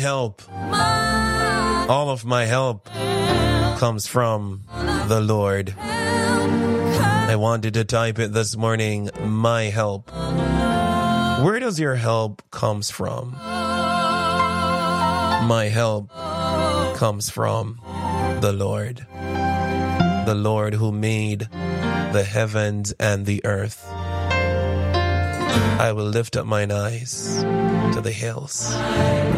help, all of my help comes from the Lord. I wanted to type it this morning, my help. Where does your help comes from? My help comes from the Lord who made the heavens and the earth. I will lift up mine eyes to the hills.